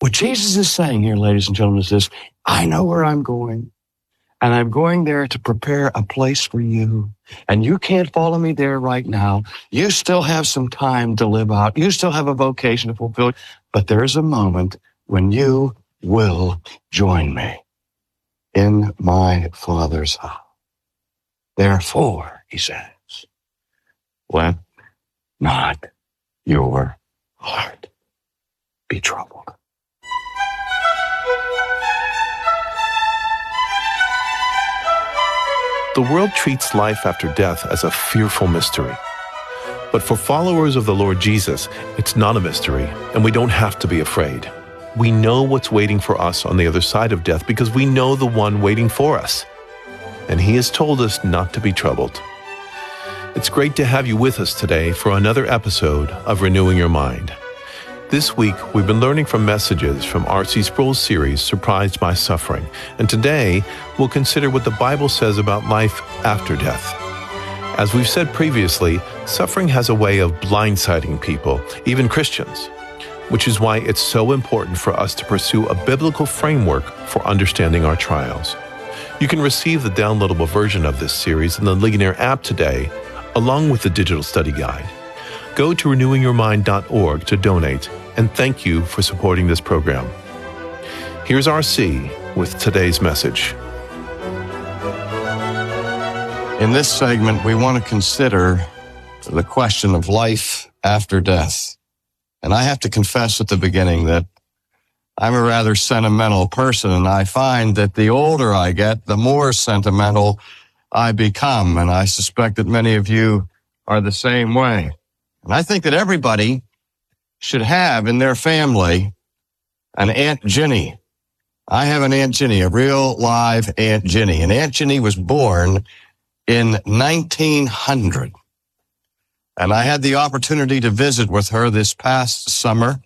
What Jesus is saying here, ladies and gentlemen, is this: I know where I'm going, and I'm going there to prepare a place for you. And you can't follow me there right now. You still have some time to live out. You still have a vocation to fulfill. But there is a moment when you will join me in my Father's house. Therefore, he says, let not your heart be troubled. The world treats life after death as a fearful mystery. But for followers of the Lord Jesus, it's not a mystery, and we don't have to be afraid. We know what's waiting for us on the other side of death because we know the one waiting for us. And he has told us not to be troubled. It's great to have you with us today for another episode of Renewing Your Mind. This week, we've been learning from messages from R.C. Sproul's series, Surprised by Suffering. And today, we'll consider what the Bible says about life after death. As we've said previously, suffering has a way of blindsiding people, even Christians, which is why it's so important for us to pursue a biblical framework for understanding our trials. You can receive the downloadable version of this series in the Ligonier app today, along with the digital study guide. Go to renewingyourmind.org to donate, and thank you for supporting this program. Here's R.C. with today's message. In this segment, we want to consider the question of life after death. And I have to confess at the beginning that I'm a rather sentimental person, and I find that the older I get, the more sentimental I become. And I suspect that many of you are the same way. And I think that everybody should have in their family an Aunt Ginny. I have an Aunt Ginny, a real live Aunt Ginny. And Aunt Ginny was born in 1900. And I had the opportunity to visit with her this past summer.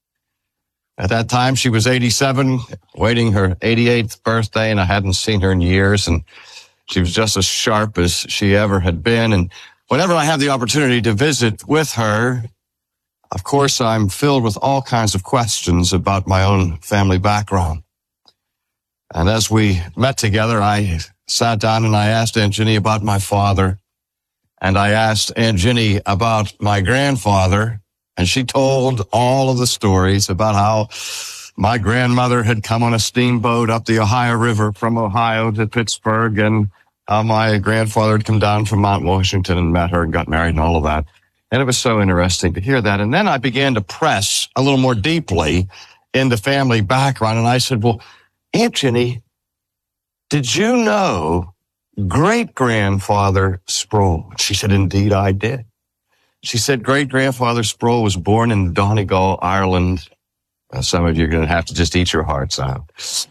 At that time, she was 87, waiting her 88th birthday, and I hadn't seen her in years. And she was just as sharp as she ever had been. And whenever I have the opportunity to visit with her, of course, I'm filled with all kinds of questions about my own family background. And as we met together, I sat down and I asked Aunt Ginny about my father. And I asked Aunt Ginny about my grandfather. And she told all of the stories about how my grandmother had come on a steamboat up the Ohio River from Ohio to Pittsburgh, and how my grandfather had come down from Mount Washington and met her and got married and all of that. And it was so interesting to hear that. And then I began to press a little more deeply into family background. And I said, well, Aunt Ginny, did you know great-grandfather Sproul? She said, indeed, I did. She said, great-grandfather Sproul was born in Donegal, Ireland. Well, some of you are going to have to just eat your hearts out.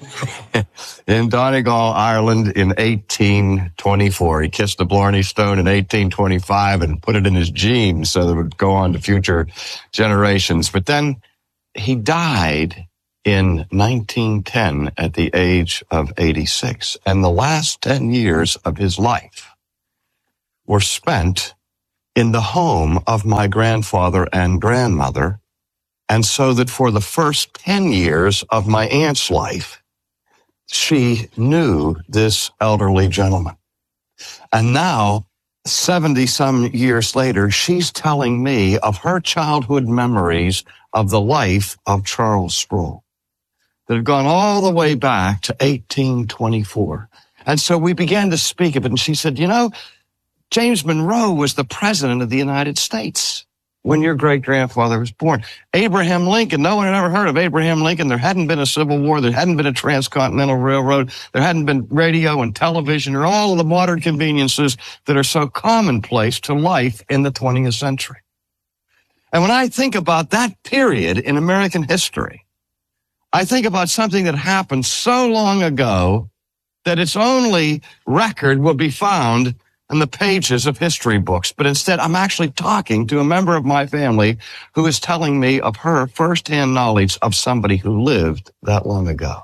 In Donegal, Ireland in 1824. He kissed the Blarney Stone in 1825 and put it in his genes so that it would go on to future generations. But then he died in 1910 at the age of 86. And the last 10 years of his life were spent in the home of my grandfather and grandmother. And so that for the first 10 years of my aunt's life, she knew this elderly gentleman. And now, 70-some years later, she's telling me of her childhood memories of the life of Charles Sproul that have gone all the way back to 1824. And so we began to speak of it, and she said, you know, James Monroe was the president of the United States when your great-grandfather was born. Abraham Lincoln, no one had ever heard of Abraham Lincoln. There hadn't been a Civil War. There hadn't been a transcontinental railroad. There hadn't been radio and television or all of the modern conveniences that are so commonplace to life in the 20th century. And when I think about that period in American history, I think about something that happened so long ago that its only record will be found in the pages of history books. But instead, I'm actually talking to a member of my family who is telling me of her firsthand knowledge of somebody who lived that long ago.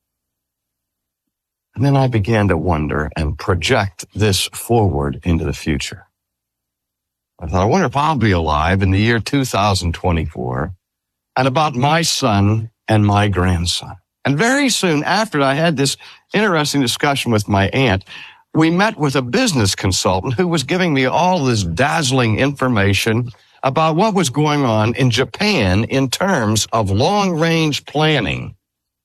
And then I began to wonder and project this forward into the future. I thought, I wonder if I'll be alive in the year 2024, and about my son and my grandson. And very soon after I had this interesting discussion with my aunt, we met with a business consultant who was giving me all this dazzling information about what was going on in Japan in terms of long-range planning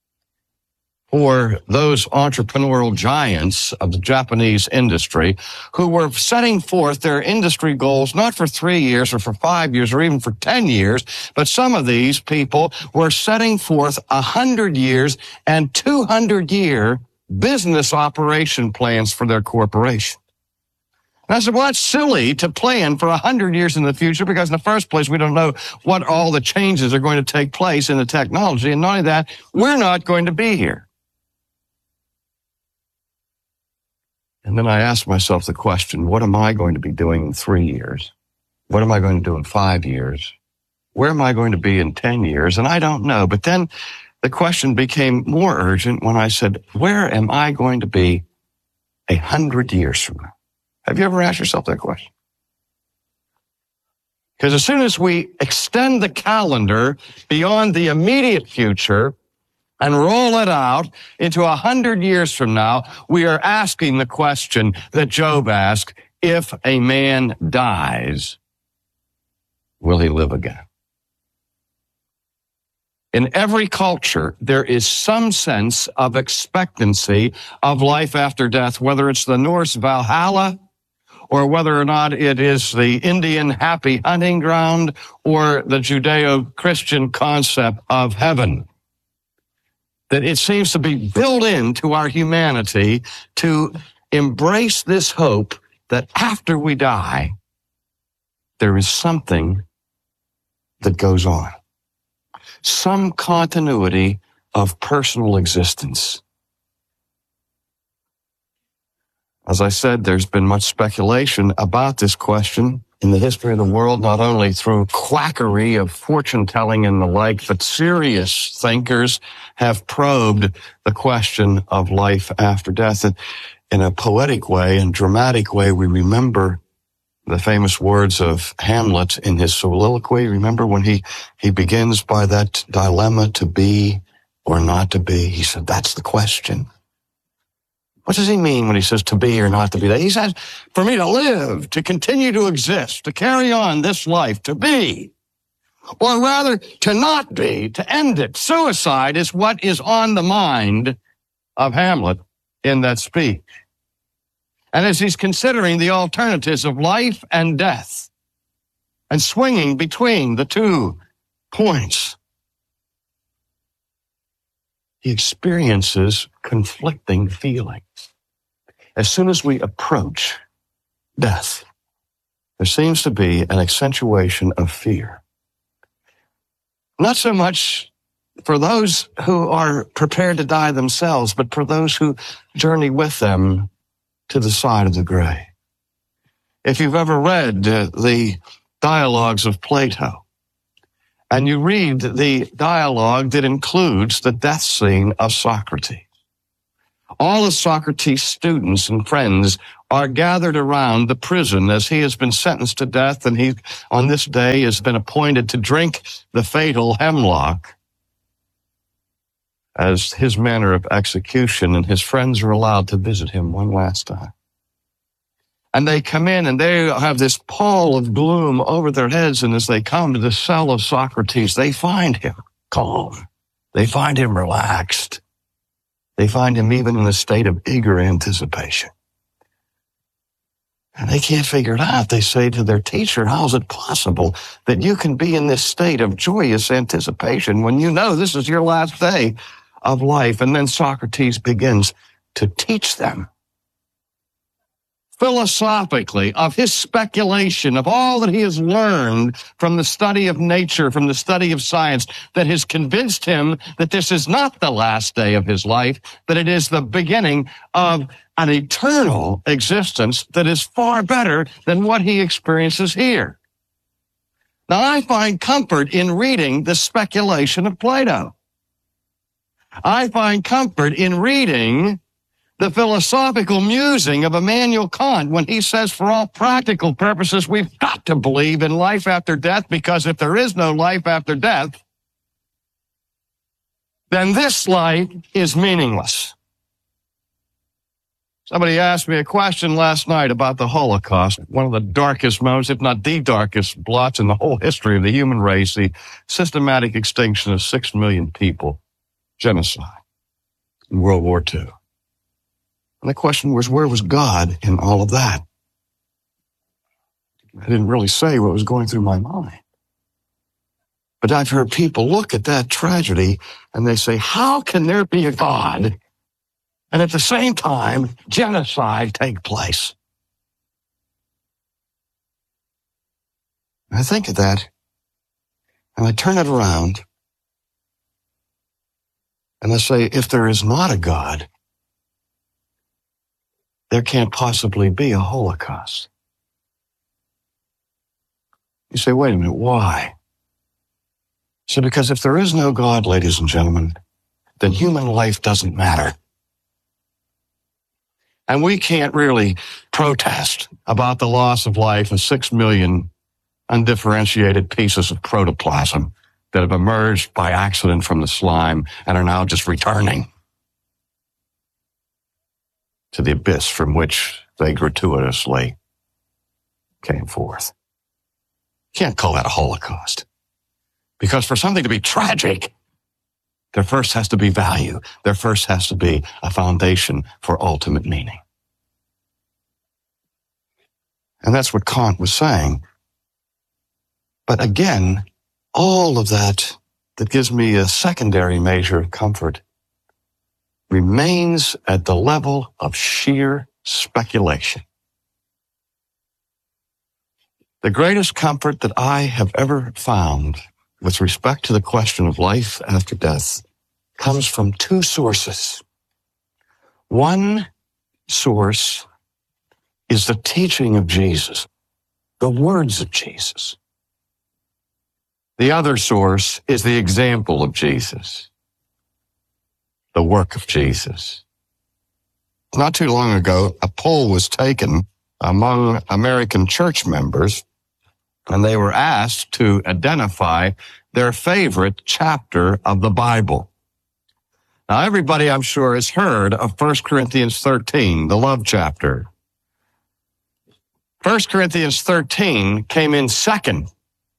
for those entrepreneurial giants of the Japanese industry who were setting forth their industry goals not for 3 years or for 5 years or even for 10 years, but some of these people were setting forth 100 years and 200-year business operation plans for their corporation. And I said, well, that's silly to plan for 100 years in the future because in the first place, we don't know what all the changes are going to take place in the technology. And not only that, we're not going to be here. And then I asked myself the question, what am I going to be doing in 3 years? What am I going to do in 5 years? Where am I going to be in 10 years? And I don't know. But then the question became more urgent when I said, where am I going to be 100 years from now? Have you ever asked yourself that question? Because as soon as we extend the calendar beyond the immediate future and roll it out into 100 years from now, we are asking the question that Job asked, if a man dies, will he live again? In every culture, there is some sense of expectancy of life after death, whether it's the Norse Valhalla, or whether or not it is the Indian happy hunting ground, or the Judeo-Christian concept of heaven. That it seems to be built into our humanity to embrace this hope that after we die, there is something that goes on. Some continuity of personal existence. As I said, there's been much speculation about this question in the history of the world, not only through quackery of fortune-telling and the like, but serious thinkers have probed the question of life after death. And in a poetic way and dramatic way, we remember the famous words of Hamlet in his soliloquy. Remember when he begins by that dilemma, to be or not to be? He said, that's the question. What does he mean when he says to be or not to be? He says, for me to live, to continue to exist, to carry on this life, to be, or rather to not be, to end it. Suicide is what is on the mind of Hamlet in that speech. And as he's considering the alternatives of life and death and swinging between the 2 points, he experiences conflicting feelings. As soon as we approach death, there seems to be an accentuation of fear. Not so much for those who are prepared to die themselves, but for those who journey with them to the side of the grave. If you've ever read the dialogues of Plato, and you read the dialogue that includes the death scene of Socrates, all of Socrates' students and friends are gathered around the prison as he has been sentenced to death, and he, on this day, has been appointed to drink the fatal hemlock as his manner of execution, and his friends are allowed to visit him one last time. And they come in and they have this pall of gloom over their heads, and as they come to the cell of Socrates, they find him calm. They find him relaxed. They find him even in a state of eager anticipation. And they can't figure it out. They say to their teacher, how is it possible that you can be in this state of joyous anticipation when you know this is your last day of life? And then Socrates begins to teach them philosophically of his speculation, of all that he has learned from the study of nature, from the study of science, that has convinced him that this is not the last day of his life, that it is the beginning of an eternal existence that is far better than what he experiences here. Now, I find comfort in reading the speculation of Plato. I find comfort in reading the philosophical musing of Immanuel Kant when he says, for all practical purposes, we've got to believe in life after death, because if there is no life after death, then this life is meaningless. Somebody asked me a question last night about the Holocaust, one of the darkest moments, if not the darkest blots in the whole history of the human race, the systematic extinction of 6 million people, genocide in World War II. And the question was, where was God in all of that? I didn't really say what was going through my mind. But I've heard people look at that tragedy and they say, how can there be a God and at the same time genocide take place? And I think of that and I turn it around and I say, if there is not a God, there can't possibly be a Holocaust. You say, wait a minute, why? So because if there is no God, ladies and gentlemen, then human life doesn't matter. And we can't really protest about the loss of life of 6 million undifferentiated pieces of protoplasm that have emerged by accident from the slime and are now just returning to the abyss from which they gratuitously came forth. Can't call that a Holocaust. Because for something to be tragic, there first has to be value. There first has to be a foundation for ultimate meaning. And that's what Kant was saying. But again, all of that gives me a secondary measure of comfort remains at the level of sheer speculation. The greatest comfort that I have ever found with respect to the question of life after death comes from two sources. One source is the teaching of Jesus, the words of Jesus. The other source is the example of Jesus, the work of Jesus. Not too long ago, a poll was taken among American church members, and they were asked to identify their favorite chapter of the Bible. Now, everybody, I'm sure, has heard of 1 Corinthians 13, the love chapter. 1 Corinthians 13 came in second.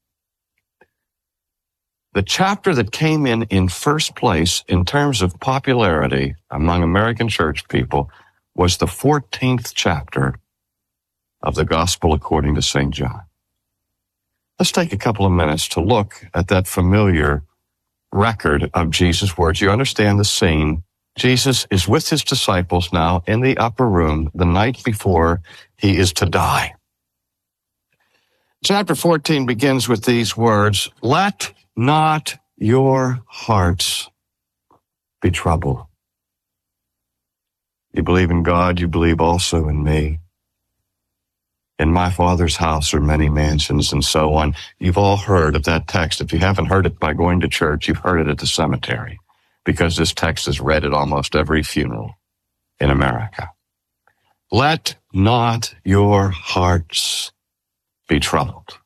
The chapter that came in first place in terms of popularity among American church people was the 14th chapter of the Gospel according to St. John. Let's take a couple of minutes to look at that familiar record of Jesus' words. You understand the scene. Jesus is with his disciples now in the upper room the night before he is to die. Chapter 14 begins with these words, "Let not your hearts be troubled. You believe in God, you believe also in me. In my Father's house are many mansions," and so on. You've all heard of that text. If you haven't heard it by going to church, you've heard it at the cemetery, because this text is read at almost every funeral in America. Let not your hearts be troubled.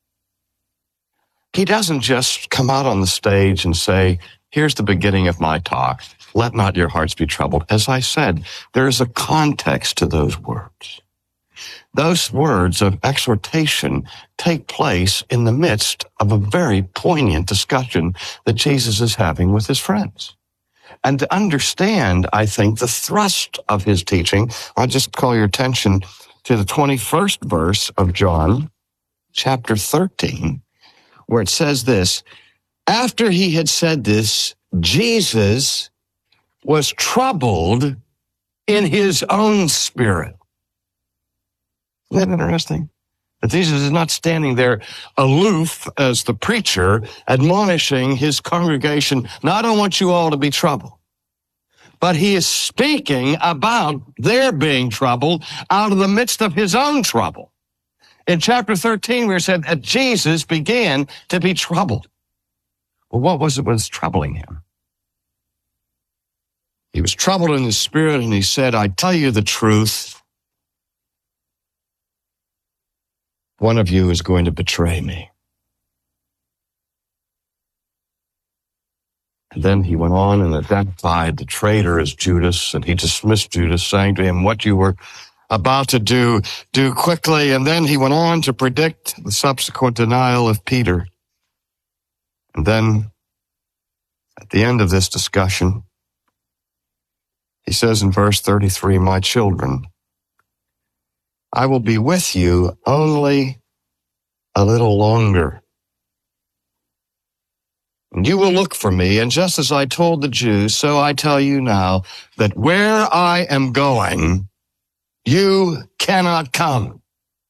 He doesn't just come out on the stage and say, here's the beginning of my talk. Let not your hearts be troubled. As I said, there is a context to those words. Those words of exhortation take place in the midst of a very poignant discussion that Jesus is having with his friends. And to understand, I think, the thrust of his teaching, I'll just call your attention to the 21st verse of John, chapter 13, where it says this, "After he had said this, Jesus was troubled in his own spirit." Isn't that interesting? That Jesus is not standing there aloof as the preacher admonishing his congregation, "No, I don't want you all to be troubled." But he is speaking about their being troubled out of the midst of his own trouble. In chapter 13, we said that Jesus began to be troubled. Well, what was it that was troubling him? He was troubled in his spirit, and he said, "I tell you the truth. One of you is going to betray me." And then he went on and identified the traitor as Judas, and he dismissed Judas, saying to him, what you were about to do quickly. And then he went on to predict the subsequent denial of Peter. And then at the end of this discussion, he says in verse 33, my children, I will be with you only a little longer. And you will look for me, and just as I told the Jews, so I tell you now, that where I am going, you cannot come.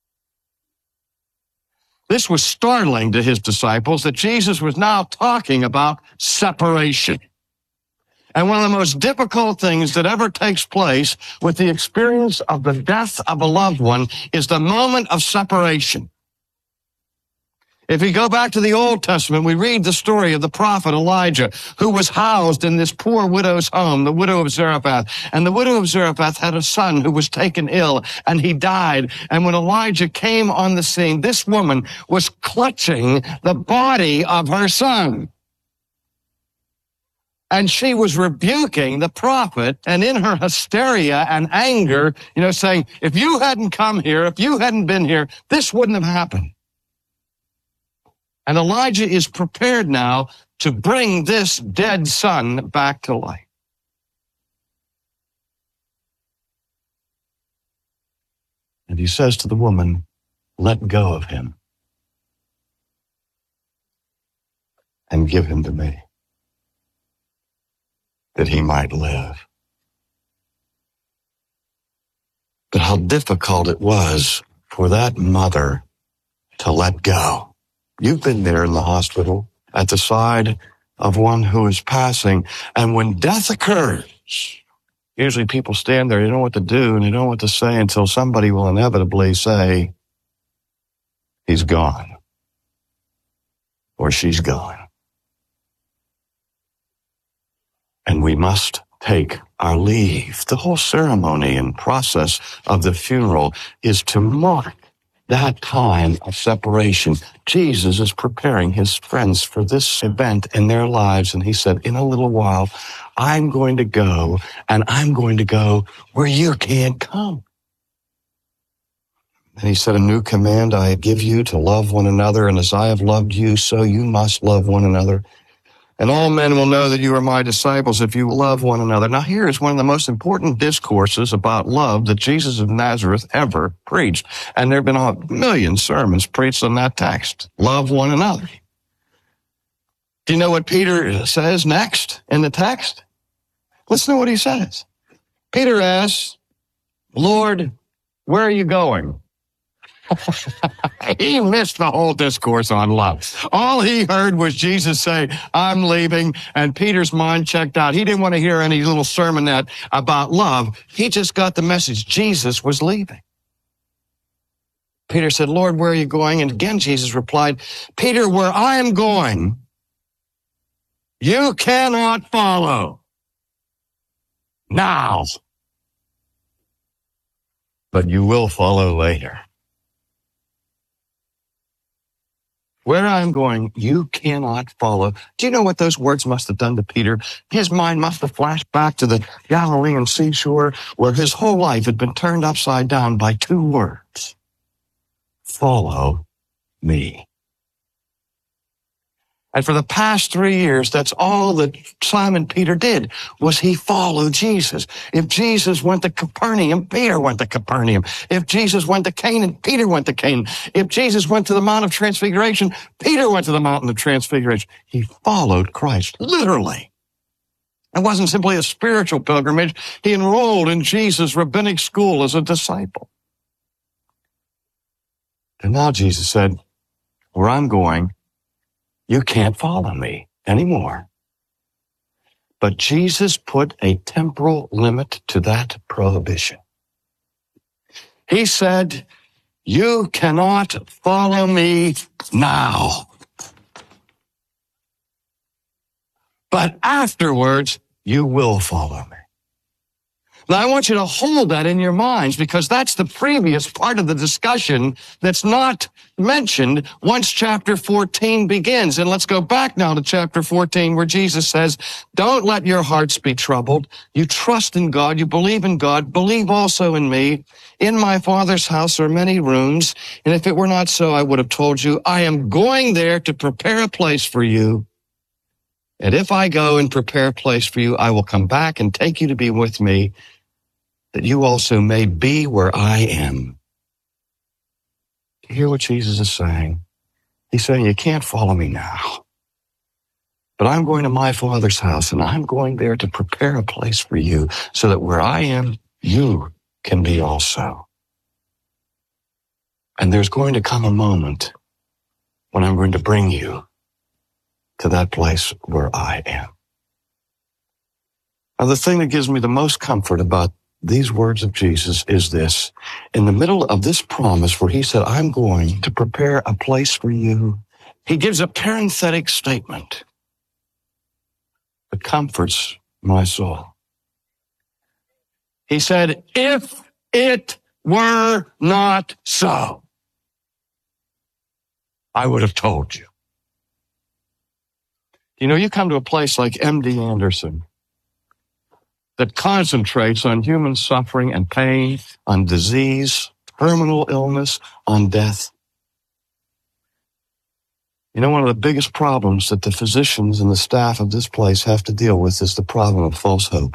This was startling to his disciples that Jesus was now talking about separation. And one of the most difficult things that ever takes place with the experience of the death of a loved one is the moment of separation. If we go back to the Old Testament, we read the story of the prophet Elijah, who was housed in this poor widow's home, the widow of Zarephath. And the widow of Zarephath had a son who was taken ill, and he died. And when Elijah came on the scene, this woman was clutching the body of her son. And she was rebuking the prophet, and in her hysteria and anger, saying, if you hadn't come here, if you hadn't been here, this wouldn't have happened. And Elijah is prepared now to bring this dead son back to life. And he says to the woman, let go of him and give him to me, that he might live. But how difficult it was for that mother to let go. You've been there in the hospital at the side of one who is passing. And when death occurs, usually people stand there, they don't know what to do and they don't know what to say until somebody will inevitably say, he's gone. Or she's gone. And we must take our leave. The whole ceremony and process of the funeral is to mark that time of separation. Jesus is preparing his friends for this event in their lives. And he said, in a little while, I'm going to go, and I'm going to go where you can't come. And he said, a new command I give you, to love one another. And as I have loved you, so you must love one another. And all men will know that you are my disciples if you love one another. Now, here is one of the most important discourses about love that Jesus of Nazareth ever preached. And there have been a million sermons preached on that text. Love one another. Do you know what Peter says next in the text? Listen to what he says. Peter asks, Lord, where are you going? He missed the whole discourse on love. All he heard was Jesus say, I'm leaving, and Peter's mind checked out. He didn't want to hear any little sermonette about love. He just got the message. Jesus was leaving. Peter said, Lord, where are you going? And again, Jesus replied, Peter, where I am going, you cannot follow now, but you will follow later. Where I'm going, you cannot follow. Do you know what those words must have done to Peter? His mind must have flashed back to the Galilean seashore where his whole life had been turned upside down by two words. Follow me. And for the past 3 years, that's all that Simon Peter did, was he followed Jesus. If Jesus went to Capernaum, Peter went to Capernaum. If Jesus went to Canaan, Peter went to Canaan. If Jesus went to the Mount of Transfiguration, Peter went to the Mountain of Transfiguration. He followed Christ, literally. It wasn't simply a spiritual pilgrimage. He enrolled in Jesus' rabbinic school as a disciple. And now Jesus said, where I'm going, you can't follow me anymore. But Jesus put a temporal limit to that prohibition. He said, you cannot follow me now. But afterwards, you will follow me. Now, I want you to hold that in your minds because that's the previous part of the discussion that's not mentioned once chapter 14 begins. And let's go back now to chapter 14 where Jesus says, don't let your hearts be troubled. You trust in God. You believe in God. Believe also in me. In my Father's house are many rooms. And if it were not so, I would have told you, I am going there to prepare a place for you. And if I go and prepare a place for you, I will come back and take you to be with me, that you also may be where I am. You hear what Jesus is saying? He's saying, you can't follow me now. But I'm going to my Father's house, and I'm going there to prepare a place for you, so that where I am, you can be also. And there's going to come a moment when I'm going to bring you to that place where I am. Now, the thing that gives me the most comfort about these words of Jesus is this. In the middle of this promise where he said, I'm going to prepare a place for you, he gives a parenthetic statement that comforts my soul. He said, if it were not so, I would have told you. You know, you come to a place like MD Anderson that concentrates on human suffering and pain, on disease, terminal illness, on death. You know, one of the biggest problems that the physicians and the staff of this place have to deal with is the problem of false hope.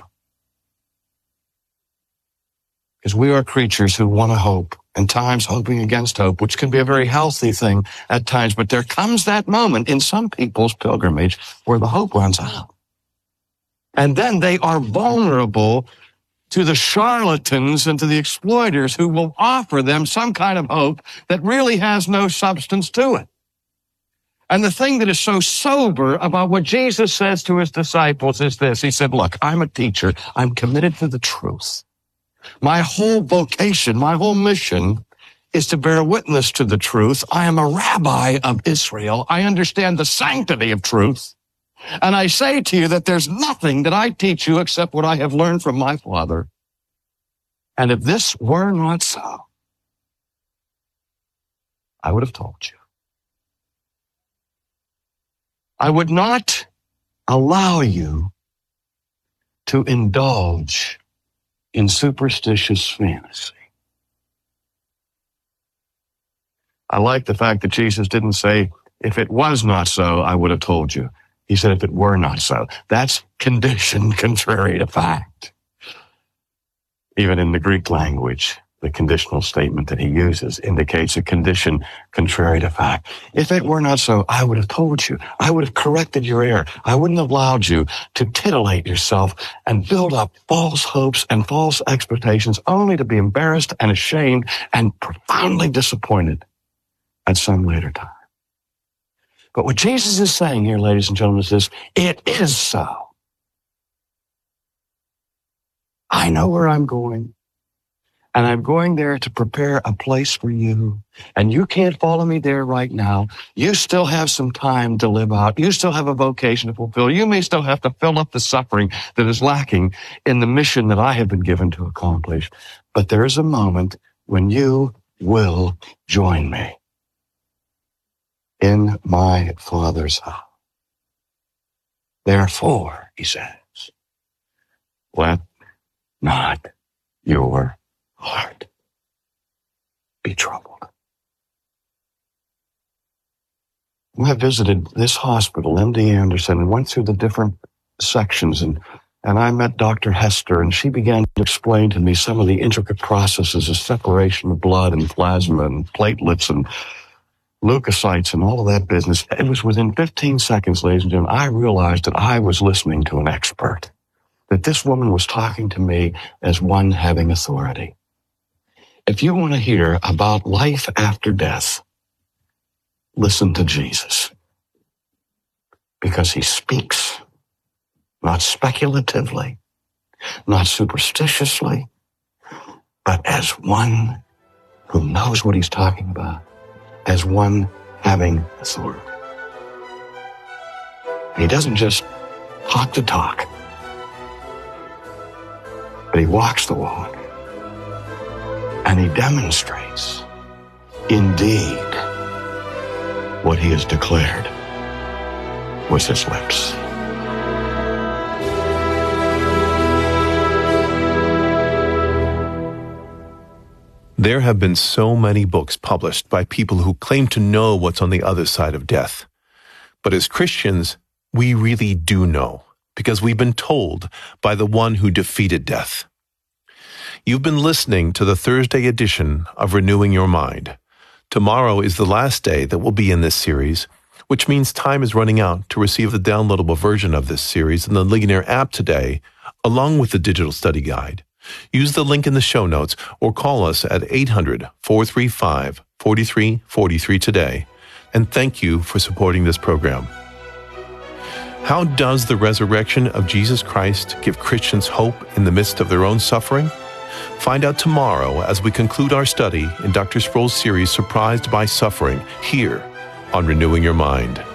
Because we are creatures who want to hope, and times hoping against hope, which can be a very healthy thing at times. But there comes that moment in some people's pilgrimage where the hope runs out. And then they are vulnerable to the charlatans and to the exploiters who will offer them some kind of hope that really has no substance to it. And the thing that is so sober about what Jesus says to his disciples is this. He said, look, I'm a teacher. I'm committed to the truth. My whole vocation, my whole mission is to bear witness to the truth. I am a rabbi of Israel. I understand the sanctity of truth. And I say to you that there's nothing that I teach you except what I have learned from my Father. And if this were not so, I would have told you. I would not allow you to indulge in superstitious fantasy. I like the fact that Jesus didn't say, if it was not so, I would have told you. He said, if it were not so. That's condition contrary to fact. Even in the Greek language, the conditional statement that he uses indicates a condition contrary to fact. If it were not so, I would have told you. I would have corrected your error. I wouldn't have allowed you to titillate yourself and build up false hopes and false expectations only to be embarrassed and ashamed and profoundly disappointed at some later time. But what Jesus is saying here, ladies and gentlemen, is this: it is so. I know where I'm going, and I'm going there to prepare a place for you, and you can't follow me there right now. You still have some time to live out. You still have a vocation to fulfill. You may still have to fill up the suffering that is lacking in the mission that I have been given to accomplish. But there is a moment when you will join me in my Father's house. Therefore, he says, let not your heart be troubled. When I visited this hospital, MD Anderson, and went through the different sections, and I met Dr. Hester, and she began to explain to me some of the intricate processes of separation of blood and plasma and platelets and leukocytes and all of that business. It was within 15 seconds, ladies and gentlemen, I realized that I was listening to an expert, that this woman was talking to me as one having authority. If you want to hear about life after death, listen to Jesus, because he speaks, not speculatively, not superstitiously, but as one who knows what he's talking about, as one having authority. He doesn't just talk the talk, but he walks the walk. And he demonstrates, indeed, what he has declared with his lips. There have been so many books published by people who claim to know what's on the other side of death. But as Christians, we really do know, because we've been told by the one who defeated death. You've been listening to the Thursday edition of Renewing Your Mind. Tomorrow is the last day that will be in this series, which means time is running out to receive the downloadable version of this series in the Ligonier app today, along with the digital study guide. Use the link in the show notes or call us at 800-435-4343 today. And thank you for supporting this program. How does the resurrection of Jesus Christ give Christians hope in the midst of their own suffering? Find out tomorrow as we conclude our study in Dr. Sproul's series, Surprised by Suffering, here on Renewing Your Mind.